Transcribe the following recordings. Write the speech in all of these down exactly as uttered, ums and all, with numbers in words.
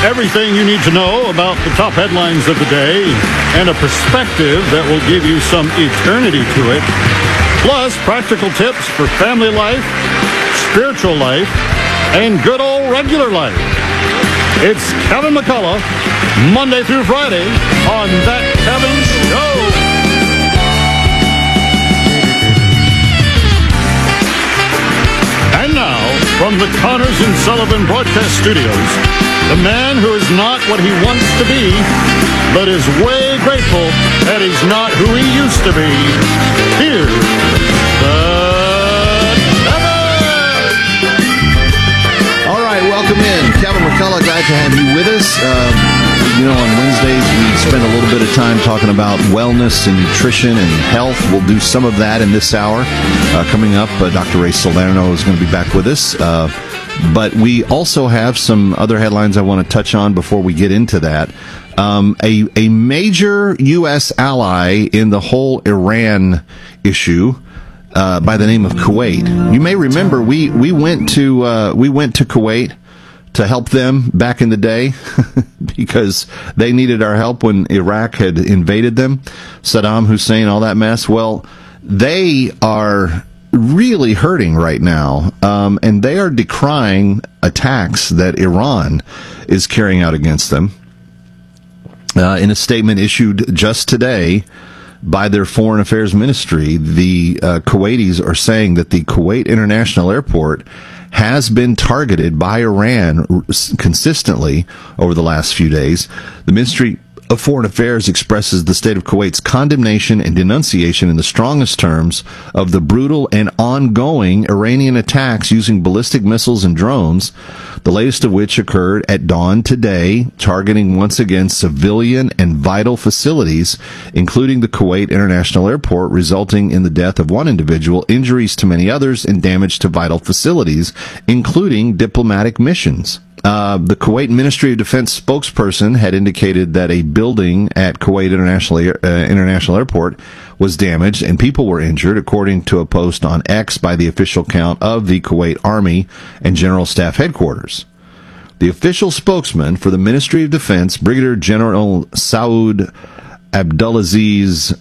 Everything you need to know about the top headlines of the day and a perspective that will give you some eternity to it. Plus, practical tips for family life, spiritual life, and good old regular life. It's Kevin McCullough, Monday through Friday on That Kevin Show. And now, from the Connors and Sullivan Broadcast Studios, the man who is not what he wants to be, but is way grateful that he's not who he used to be. Here's the Kevin! All right, welcome in. Kevin McCullough, glad to have you with us. Uh, you know, on Wednesdays, we spend a little bit of time talking about wellness and nutrition and health. We'll do some of that in this hour. Uh, coming up, uh, Doctor Ray Salerno is going to be back with us. Uh, But we also have some other headlines I want to touch on before we get into that. Um, a, a major U S ally in the whole Iran issue, uh, by the name of Kuwait. You may remember we, we went to, uh, we went to Kuwait to help them back in the day because they needed our help when Iraq had invaded them. Saddam Hussein, all that mess. Well, they are really hurting right now, um, and they are decrying attacks that Iran is carrying out against them. Uh, in a statement issued just today by their Foreign Affairs Ministry, the uh, Kuwaitis are saying that the Kuwait International Airport has been targeted by Iran consistently over the last few days. The Ministry of Foreign Affairs expresses the state of Kuwait's condemnation and denunciation in the strongest terms of the brutal and ongoing Iranian attacks using ballistic missiles and drones, the latest of which occurred at dawn today, targeting once again civilian and vital facilities, including the Kuwait International Airport, resulting in the death of one individual, injuries to many others, and damage to vital facilities, including diplomatic missions. Uh, the Kuwait Ministry of Defense spokesperson had indicated that a building at Kuwait International, Air, uh, International Airport was damaged and people were injured, according to a post on X by the official count of the Kuwait Army and General Staff Headquarters. The official spokesman for the Ministry of Defense, Brigadier General Saud Abdulaziz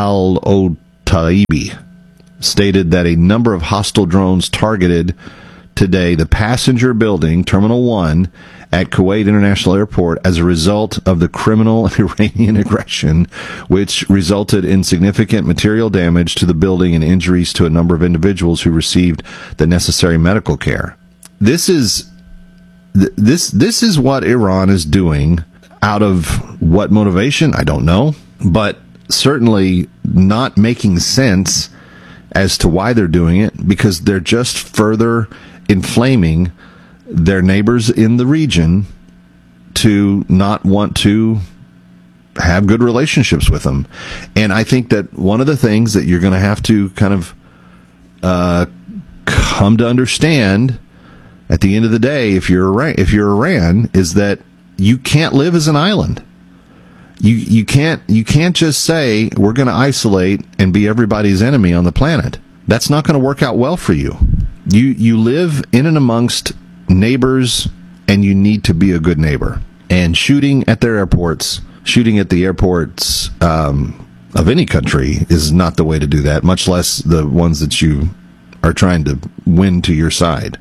Al-Otaibi, stated that a number of hostile drones targeted today the passenger building, Terminal one, at Kuwait International Airport as a result of the criminal Iranian aggression, which resulted in significant material damage to the building and injuries to a number of individuals who received the necessary medical care. This is this this is what Iran is doing. Out of what motivation? I don't know, but certainly not making sense as to why they're doing it, because they're just further inflaming their neighbors in the region to not want to have good relationships with them. And I think that one of the things that you're going to have to kind of uh, come to understand at the end of the day, if you're Iran, if you're Iran, is that you can't live as an island. You you can't you can't just say we're going to isolate and be everybody's enemy on the planet. That's not going to work out well for you. You you live in and amongst neighbors, and you need to be a good neighbor. And shooting at their airports, shooting at the airports um, of any country is not the way to do that, much less the ones that you are trying to win to your side.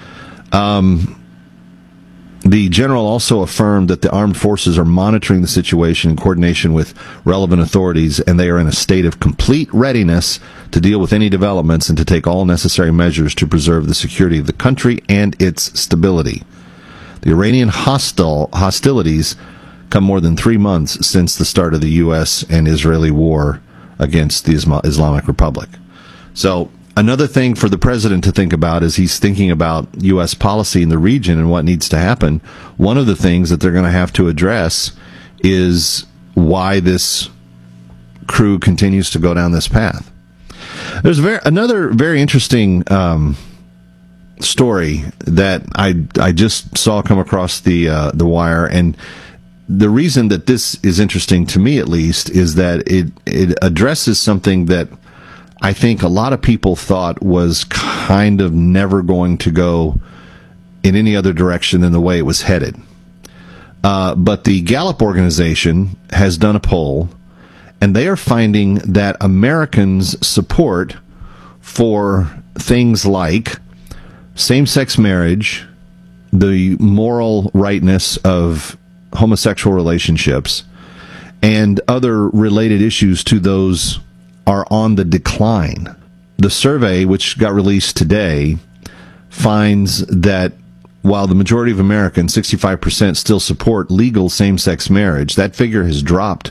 Um, the general also affirmed that the armed forces are monitoring the situation in coordination with relevant authorities, and they are in a state of complete readiness to deal with any developments and to take all necessary measures to preserve the security of the country and its stability. The Iranian hostile hostilities come more than three months since the start of the U S and Israeli war against the Islamic Republic. So another thing for the president to think about as he's thinking about U S policy in the region and what needs to happen, one of the things that they're going to have to address is why this crew continues to go down this path. There's very, another very interesting um, story that I I just saw come across the uh, the wire, and the reason that this is interesting to me, at least, is that it it addresses something that I think a lot of people thought was kind of never going to go in any other direction than the way it was headed. Uh, but the Gallup organization has done a poll, and they are finding that Americans' support for things like same-sex marriage, the moral rightness of homosexual relationships, and other related issues to those are on the decline. The survey, which got released today, finds that while the majority of Americans, sixty-five percent, still support legal same-sex marriage, that figure has dropped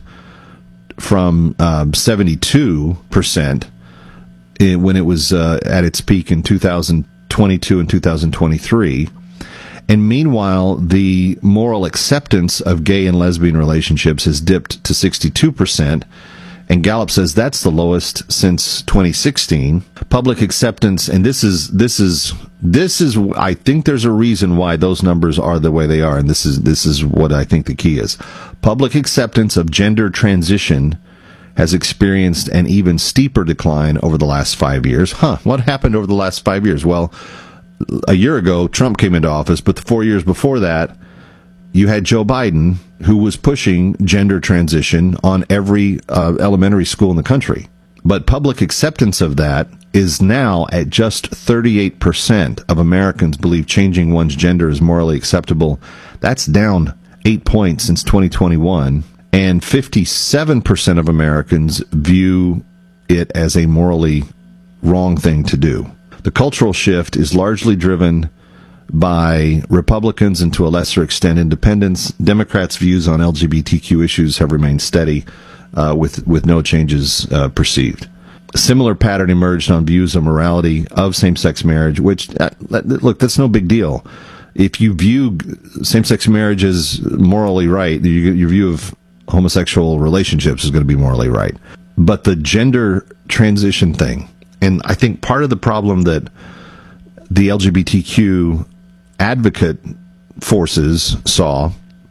from um, seventy-two percent when it was uh, at its peak in two thousand twenty-two and two thousand twenty-three. And meanwhile, the moral acceptance of gay and lesbian relationships has dipped to sixty-two percent. And Gallup says that's the lowest since twenty sixteen. Public acceptance, and this is this is this is I think there's a reason why those numbers are the way they are, and this is this is what I think the key is. Public acceptance of gender transition has experienced an even steeper decline over the last five years. Huh? What happened over the last five years? Well, a year ago, Trump came into office, but the four years before that, you had Joe Biden, who was pushing gender transition on every uh, elementary school in the country. But public acceptance of that is now at just thirty-eight percent of Americans believe changing one's gender is morally acceptable. That's down eight points since twenty twenty-one. And fifty-seven percent of Americans view it as a morally wrong thing to do. The cultural shift is largely driven by Republicans and to a lesser extent independents. Democrats' views on L G B T Q issues have remained steady uh, with, with no changes uh, perceived. A similar pattern emerged on views of morality of same-sex marriage, which, uh, look, that's no big deal. If you view same-sex marriage as morally right, your, your view of homosexual relationships is going to be morally right. But the gender transition thing, and I think part of the problem that the L G B T Q advocate forces saw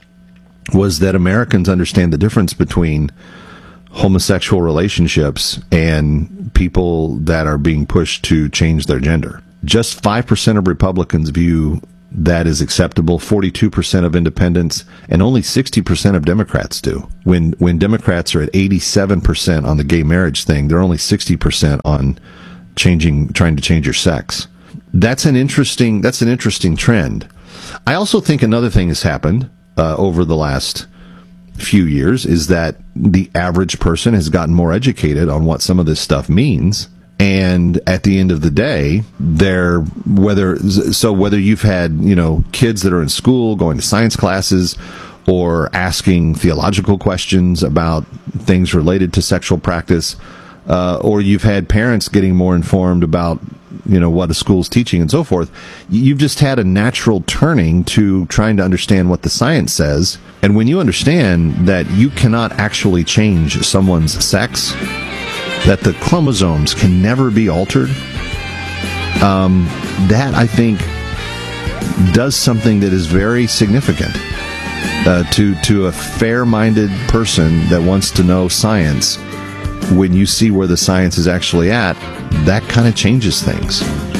was that Americans understand the difference between homosexual relationships and people that are being pushed to change their gender. Just five percent of Republicans view that is acceptable, forty-two percent of independents, and only sixty percent of Democrats do. When when Democrats are at eighty-seven percent on the gay marriage thing, they're only sixty percent on changing, trying to change your sex. That's an interesting, that's an interesting trend. I also think another thing has happened uh, over the last few years is that the average person has gotten more educated on what some of this stuff means. And at the end of the day, they're whether so whether you've had, you know, kids that are in school going to science classes or asking theological questions about things related to sexual practice, uh, or you've had parents getting more informed about, you know, what a school's teaching and so forth, you've just had a natural turning to trying to understand what the science says. And when you understand that you cannot actually change someone's sex, that the chromosomes can never be altered, um, that, I think, does something that is very significant uh, to, to a fair-minded person that wants to know science. When you see where the science is actually at, that kind of changes things.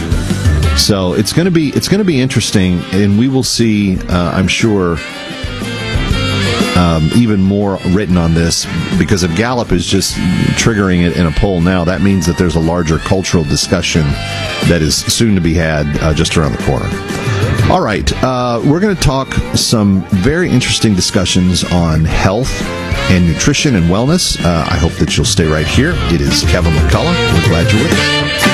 So it's going to be it's going to be interesting, and we will see, uh, I'm sure, Um, even more written on this, because if Gallup is just triggering it in a poll now, that means that there's a larger cultural discussion that is soon to be had uh, just around the corner. All right, uh, we're going to talk some very interesting discussions on health and nutrition and wellness. Uh, I hope that you'll stay right here. It is Kevin McCullough. We're glad you're with us.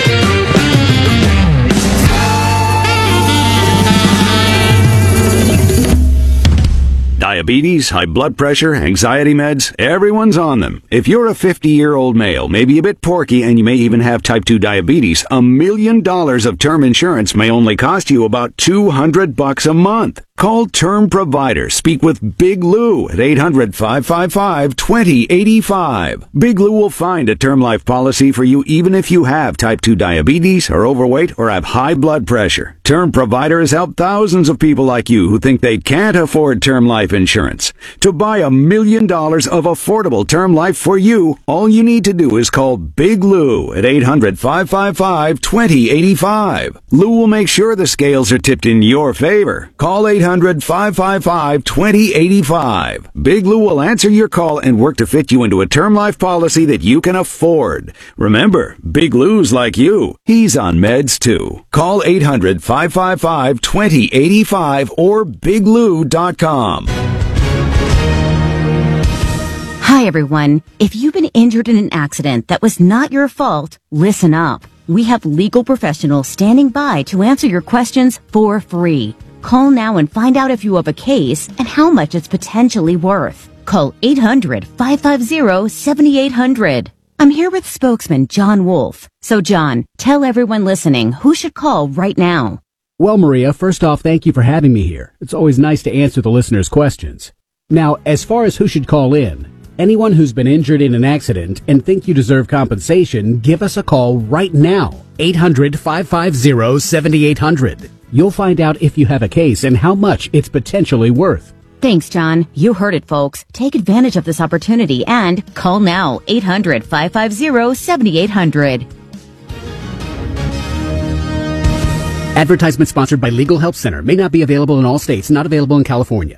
Diabetes, high blood pressure, anxiety meds, everyone's on them. If you're a fifty-year-old male, maybe a bit porky, and you may even have type two diabetes, a million dollars of term insurance may only cost you about two hundred bucks a month. Call Term Provider. Speak with Big Lou at eight hundred, five five five, two zero eight five. Big Lou will find a term life policy for you even if you have type two diabetes, are overweight, or have high blood pressure. Term Provider has helped thousands of people like you who think they can't afford term life insurance. To buy a million dollars of affordable term life for you, all you need to do is call Big Lou at eight hundred, five five five, two zero eight five. Lou will make sure the scales are tipped in your favor. Call eight hundred, five five five, two zero eight five. Big Lou will answer your call and work to fit you into a term life policy that you can afford. Remember, Big Lou's like you. He's on meds too. Call eight hundred, five five five, two zero eight five or big lou dot com. Hi, everyone. If you've been injured in an accident that was not your fault, listen up. We have legal professionals standing by to answer your questions for free. Call now and find out if you have a case and how much it's potentially worth. Call eight hundred, five five zero, seven eight zero zero. I'm here with spokesman John Wolf. So, John, tell everyone listening who should call right now. Well, Maria, first off, thank you for having me here. It's always nice to answer the listeners' questions. Now, as far as who should call in, anyone who's been injured in an accident and think you deserve compensation, give us a call right now. eight hundred, five five zero, seven eight zero zero. You'll find out if you have a case and how much it's potentially worth. Thanks, John. You heard it, folks. Take advantage of this opportunity and call now. eight hundred, five five zero, seven eight zero zero. Advertisement sponsored by Legal Help Center. May not be available in all states. Not available in California.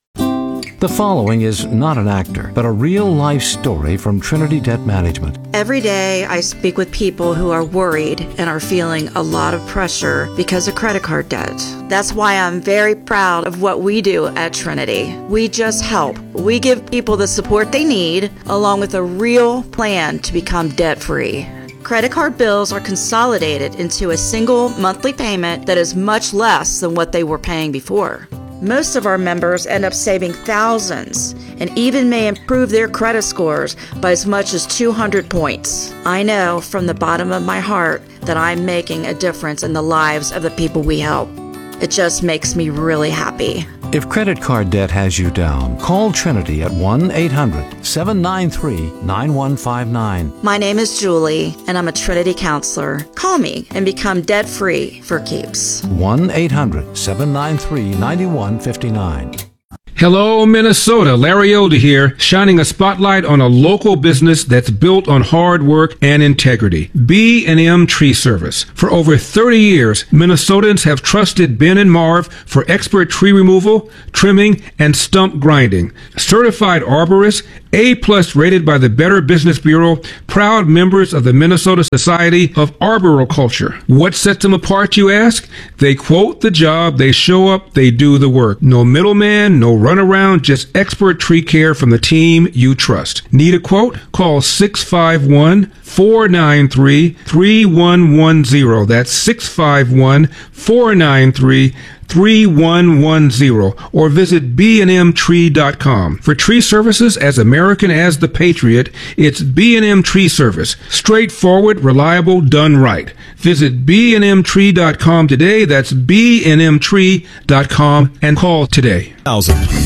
The following is not an actor, but a real-life story from Trinity Debt Management. Every day I speak with people who are worried and are feeling a lot of pressure because of credit card debt. That's why I'm very proud of what we do at Trinity. We just help. We give people the support they need, along with a real plan to become debt-free. Credit card bills are consolidated into a single monthly payment that is much less than what they were paying before. Most of our members end up saving thousands and even may improve their credit scores by as much as two hundred points. I know from the bottom of my heart that I'm making a difference in the lives of the people we help. It just makes me really happy. If credit card debt has you down, call Trinity at one eight hundred, seven nine three, nine one five nine. My name is Julie, and I'm a Trinity counselor. Call me and become debt-free for keeps. one eight hundred, seven nine three, nine one five nine. Hello, Minnesota. Larry Elder here, shining a spotlight on a local business that's built on hard work and integrity. B and M Tree Service. For over thirty years, Minnesotans have trusted Ben and Marv for expert tree removal, trimming, and stump grinding. Certified arborists, A-plus rated by the Better Business Bureau, proud members of the Minnesota Society of Arboriculture. What sets them apart, you ask? They quote the job, they show up, they do the work. No middleman, no runaround, just expert tree care from the team you trust. Need a quote? Call six five one, four nine three, three one one zero. That's six five one, four nine three, three one one zero or visit b and m tree dot com. For tree services as American as the Patriot, it's B and M Tree Service. Straightforward, reliable, done right. Visit b and m tree dot com today. That's b and m tree dot com and call today. Thousand.